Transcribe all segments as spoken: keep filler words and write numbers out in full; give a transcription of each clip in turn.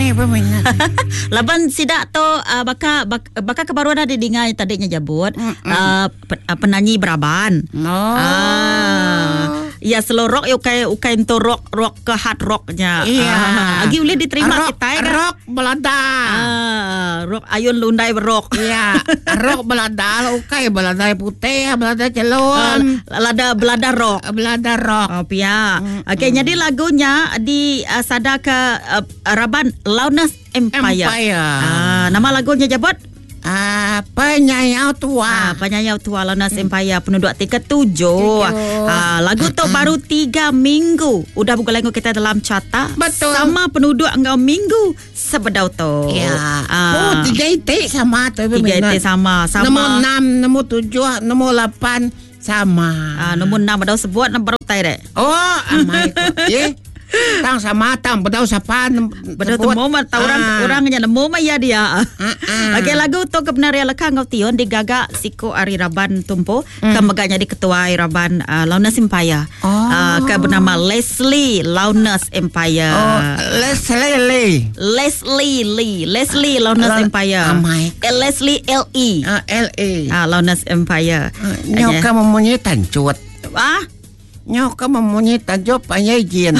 Ramai peminat. Laban sidak tu uh, baka bak, baka kebaruan ada dengar yang tadinya jabut uh, pe, uh, penyanyi Braban. Oh. Ah. Ya selorok yo kai ukai to rock rock ke hard rocknya. Iya. Ah, agi boleh diterima rock, kita ya. Rock belada. Ah, rock ayun lundai berok. Iya, rock belada, ukai belada putih, belada celon. Uh, lada belada rock. Belada rock. Oh pia. Mm-hmm. Okey, jadi lagunya di uh, sada ke uh, Raban Loudness Empire. Empire. Ah, nama lagunya jabut? Ah, penyayau tua. Ah, penyayau tua Loudness hmm. Empire penduduk tingkat tujuh. Ah, lagu tu baru tiga minggu. Udah bukan lagu kita dalam carta. Betul. Sama penduduk engkau minggu sebedau tu. Ya. Ah. Oh, tiga itu sama tu. Tiga itu sama. Sama. Nombor enam, nombor tujuh, nombor lapan sama. Ah, nombor enam bedau sebut nombor tai dek. Oh, amai ko. Ye. Tang sama tang bedau sapa bedau tu momen tahu orang ah. orangnya nemu mah ya dia. Ah, ah. Okey, lagu tu kebenaran lekang ngau tion digagak siko Ari Raban tumpo mm. kemeganya di ketua Ari Raban uh, Loudness Empire. Oh. Uh, ke bernama Leslie Loudness Empire. Oh, Leslie Lee. Leslie Lee, Leslie Loudness L- Empire. Amai. Eh, Leslie L E. Ah, L E. Ah, Loudness Empire. Uh, Nyok ka mempunyai tancut. Ah? Nyok ka mempunyai tancut panyai jin.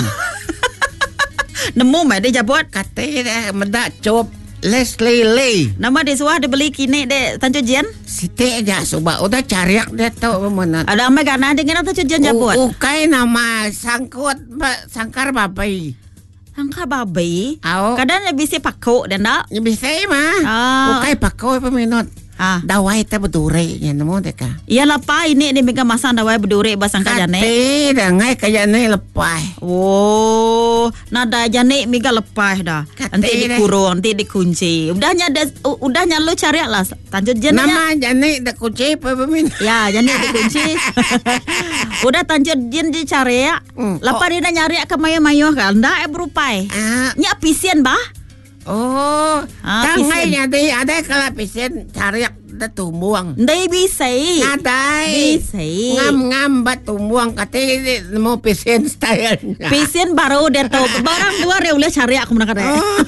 Nemu mah dia jabut. Kata dah medak cop Leslie Lee. Nama dia suah dia beli kini dek Tanjung Jian. Siti aja suba udah cariak dia tahu mana. Ada amai kana dengan Tanjung Jian jabut. Ukai nama sangkut sangkar babai. Sangkar babai. Oh. Kadang dia bisa pakok dan tak. Ya bisa mah. Ah. Ukai pakoi peminat. Ah. Dawai ta berdure nya nemu deka. Iya lepas ini ni mega masang dawai berdure basang kajane. Kati dah ngai kajane lepas. Oh, nada jane mega lepas dah. Kati Nanti dikurung, nanti dikunci. Udahnya ada udahnya lu cari lah Tanjung Jian. Nama jane dah kunci apa peminat. Ya, jane dikunci. Udah Tanjung Jian dicari ya. Hmm. Lepas oh. dia nyari ke mayo-mayo kan. Ndak eh berupai. Ah. Nya pisian bah. Oh, ah, tangai jadi ada kalau pisen cariak dah tumbuang. Ndai bisa. Nadai. Bisa. Ngam-ngam bat tumbuang kata mau pisen style. Pisian baru dia tahu. Barang dua dia boleh cari aku nak kata. Oh.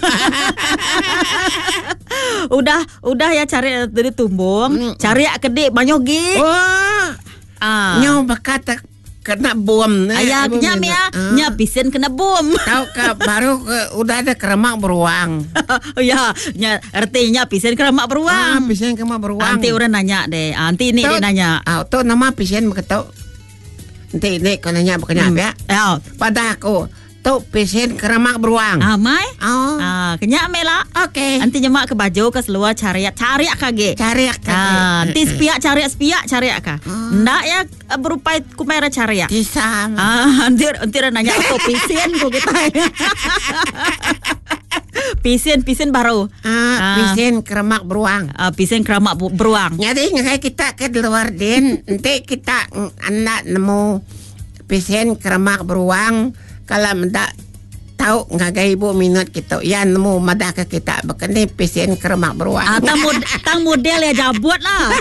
udah udah ya cari dari tumbung, hmm. cari kedek banyak gi. Oh. Ah. Nyaw bakat kena bom. Ayah nyam ya, uh. nya pisen kena bom. Tahu ke baru ke, udah ada keremak beruang. Ya, nya artinya pisen keremak beruang. Ah, pisen keremak beruang. Nanti orang nanya deh. Nanti ini dia nanya. Ah, tu nama pisen begitu. Nanti ini kau nanya berkenapa hmm. ya? Ya. Pada aku. Tu pisen keremak beruang. Amai? Oh. Ah, kenyak mela. Okey. Nanti nyemak ke baju ke seluar cariak cariak kage. Cariak kage. Ah, nanti spiak cariak spiak cariak ka. Oh. Ndak ya berupa kumera cariak. Kisah. Ah, nanti nanti nanya aku pisen ku kita. Pisen pisen baru. Ah, ah. Pisen keremak beruang. Ah, pisen keremak beruang. Jadi ngai kita ke luar din, nanti kita anak nemu pisen keremak beruang. Kalau mendak tahu ngagai ibu minat kita, ya nemu madah ke kita bekeni pisen keremak beruang. Ah, tang, mod, tang model ya jabut lah.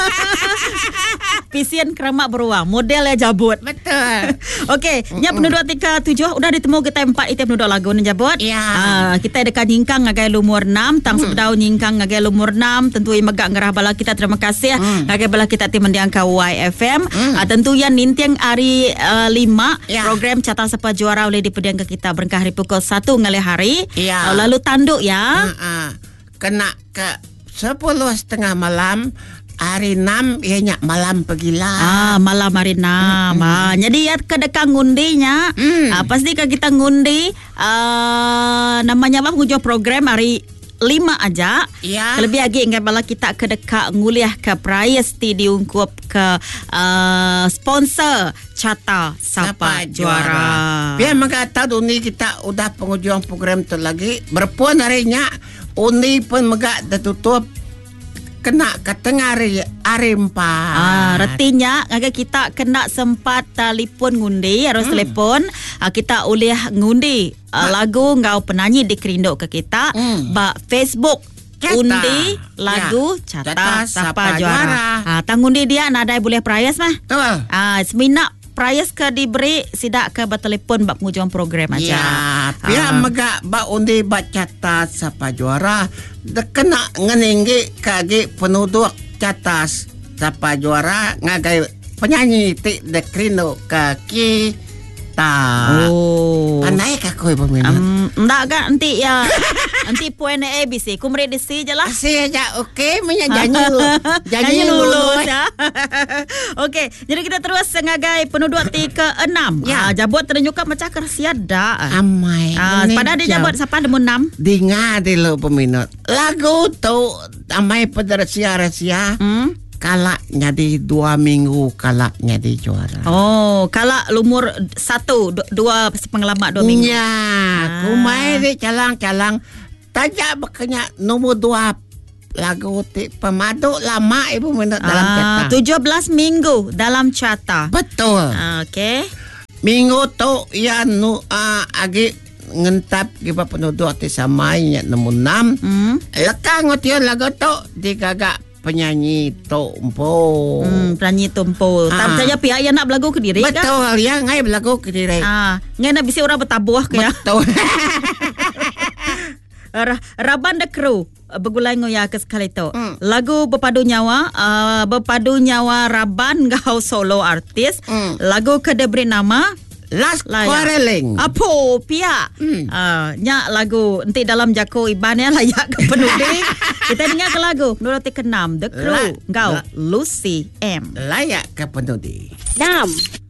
Pisian keremak beruang, model ya jabut. Betul. Okey, nya penduduk tingkat tujuh udah ditemu kita empat itu penduduk lagu ni jabut. Ya. Ah, kita dekat nyingkang ngagai lumur enam, tang sebedau nyingkang ngagai lumur enam, tentu i megak ngerah bala kita terima kasih mm. ngagai bala kita tim mendiang ka Y F M. Mm. Ah, tentu yang nintiang hari uh, lima ya. Program Carta Sapa Juara oleh dipediang ke kita berkah hari pukul satu ngalih hari. Ya. Uh, lalu tanduk ya. Uh, uh. Kena ke sepuluh setengah malam. Hari enam ianya malam pergilah. Ah, malam hari enam. Mm-hmm. Ah, jadi ya kedekat ngundinya. Mm. Ah, pasti kita ngundi uh, namanya apa hujung program hari lima aja. Ya. Lebih lagi ingat bala kita kedekat nguliah ke prize ti diungkup ke uh, sponsor Carta Sapa Juara. Biar mengata dunia kita udah penghujung program tu lagi. Berpun harinya undi pun megak dah tutup. Kena ke tengah hari, hari empat. Ah, retinya agak kita kena sempat telefon ngundi, harus hmm. telefon. Ah, kita boleh ngundi ah, lagu ngau penyanyi dikerinduk ke kita. Hmm. Ba Facebook Cata. Undi lagu ya. Carta Sapa Juara. Ah, tang ngundi dia nadai boleh prize mah. Betul. Ah, semina prize ke diberi sidak ke bertelepon bak penghujung program aja. Ya, pihak Ah. maga ba undi baca tas siapa juara dekena ngeninggi kage penduduk catas siapa juara ngagai penyanyi ti dekrino kaki ta. Oh. Pandai ka koy peminat. Um, ndak kan nanti ya nanti poin A B C kumre di si je lah. Asyik aja okey punya janji lu. Janji Janji lulus lu. ya. Okey, jadi kita terus sengagai penduduk ti ke enam. Ya. Ah, jabut ternyuka macam kersia dak. Amai. Ah, pada dia jabut siapa demu enam? Dengar dulu peminat. Lagu tu amai pedersia-resia. Hmm? Kalak jadi dua minggu kalak jadi juara. Oh, kalau lumur satu, du- dua pengalaman dua minggu. Ya, Ah. kumai di calang-calang. Tajak bekenya nombor dua lagu ti pemadu lama ibu menurut dalam Ah, kata. tujuh belas minggu dalam carta. Betul. Ah, Okey. Minggu tu ya nu uh, agi ngentap giba penduduk ti samainya nombor enam. Hmm. Lekang ngotion lagu tu digagak penyanyi Tompo. Hmm, penyanyi Tompo. Ah. Tapi saja pihak yang nak berlagu ke diri kan? Betul ya, ngai berlagu ke diri. Ah, ngai nak bisi orang bertabuh ke ya. Betul. Ra- Raban the Crew uh, bergulai ngoya ke sekali tu. Hmm. Lagu berpadu nyawa, uh, berpadu nyawa Raban ngau solo artis. Hmm. Lagu ke diberi nama Last Layak. quarreling. Apo pihak. Hmm. Uh, nyak lagu nanti dalam jako ibannya layak ke penuding. Kita dengar ke lagu menurut ke enam The Crew La- ngau la- Lucy M. Layak ke penduduk. enam